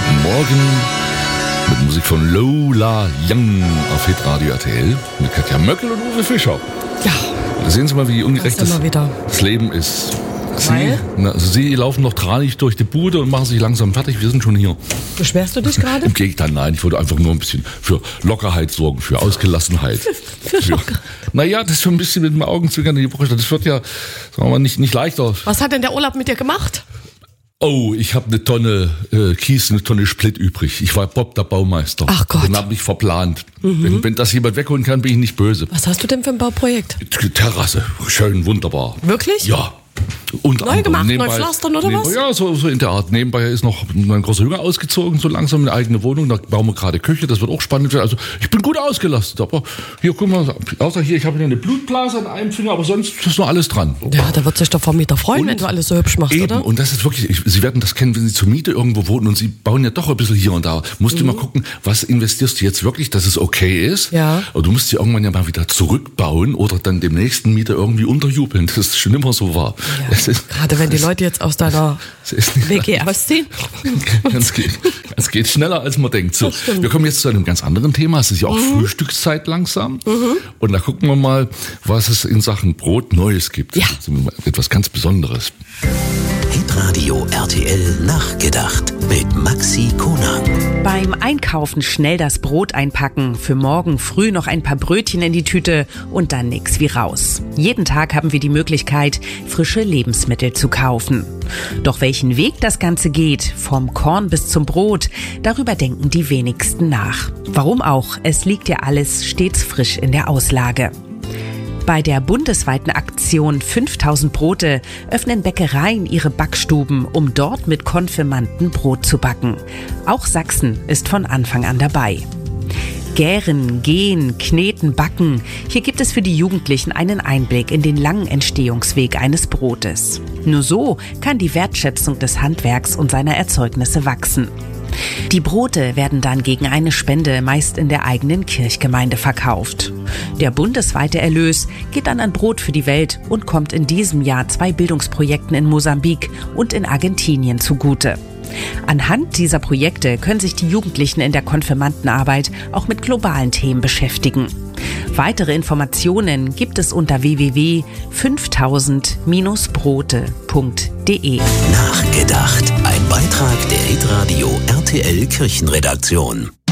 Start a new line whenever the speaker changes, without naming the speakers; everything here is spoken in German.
Guten Morgen mit Musik von Lola Young auf Hitradio RTL mit Katja Möckel und Uwe Fischer.
Ja.
Da sehen Sie mal, wie ungerecht das Leben ist. Sie laufen noch tranig durch die Bude und machen sich langsam fertig. Wir sind schon hier.
Beschwerst du dich gerade?
Im Gegenteil, nein. Ich wollte einfach nur ein bisschen für Lockerheit sorgen, für Ausgelassenheit. Naja, das ist schon ein bisschen mit dem Augenzwinkern in die Woche. Das wird ja, sagen wir mal, nicht leichter.
Was hat denn der Urlaub mit dir gemacht?
Oh, ich habe eine Tonne Kies, eine Tonne Split übrig. Ich war Bob der Baumeister.
Ach Gott.
Den habe ich verplant. Wenn das jemand wegholen kann, bin ich nicht böse.
Was hast du denn für ein Bauprojekt?
Terrasse, schön, wunderbar.
Wirklich?
Ja.
Neu gemacht, neu pflastern oder was?
Ja, so in der Art. Nebenbei ist noch mein großer Junge ausgezogen, so langsam eine eigene Wohnung. Da bauen wir gerade Küche, das wird auch spannend. Also ich bin gut ausgelastet. Aber hier, guck mal, außer hier, ich habe hier eine Blutblase an einem Finger, aber sonst ist noch alles dran.
Ja, da wird sich der Vermieter freuen, wenn du alles so hübsch machst,
eben,
oder?
Und das ist wirklich, Sie werden das kennen, wenn Sie zur Miete irgendwo wohnen und Sie bauen ja doch ein bisschen hier und da. Musst du mal gucken, was investierst du jetzt wirklich, dass es okay ist.
Ja.
Aber du musst sie irgendwann ja mal wieder zurückbauen oder dann dem nächsten Mieter irgendwie unterjubeln. Das ist schon immer so wahr.
Ja, gerade wenn die Leute jetzt aus deiner WG ausziehen.
Es geht schneller, als man denkt. So, wir kommen jetzt zu einem ganz anderen Thema. Es ist ja auch Frühstückszeit langsam. Und da gucken wir mal, was es in Sachen Brot Neues gibt.
Ja.
Etwas ganz Besonderes.
Hitradio RTL nachgedacht mit Maxi Konag.
Beim Einkaufen schnell das Brot einpacken, für morgen früh noch ein paar Brötchen in die Tüte und dann nix wie raus. Jeden Tag haben wir die Möglichkeit, frische Lebensmittel zu kaufen. Doch welchen Weg das Ganze geht, vom Korn bis zum Brot, darüber denken die wenigsten nach. Warum auch? Es liegt ja alles stets frisch in der Auslage. Bei der bundesweiten Aktion 5000 Brote öffnen Bäckereien ihre Backstuben, um dort mit Konfirmanden Brot zu backen. Auch Sachsen ist von Anfang an dabei. Gären, gehen, kneten, backen. Hier gibt es für die Jugendlichen einen Einblick in den langen Entstehungsweg eines Brotes. Nur so kann die Wertschätzung des Handwerks und seiner Erzeugnisse wachsen. Die Brote werden dann gegen eine Spende meist in der eigenen Kirchgemeinde verkauft. Der bundesweite Erlös geht dann an Brot für die Welt und kommt in diesem Jahr 2 Bildungsprojekten in Mosambik und in Argentinien zugute. Anhand dieser Projekte können sich die Jugendlichen in der Konfirmandenarbeit auch mit globalen Themen beschäftigen. Weitere Informationen gibt es unter www.5000-brote.de.
Nachgedacht. Ein Beitrag der Hitradio RTL Kirchenredaktion.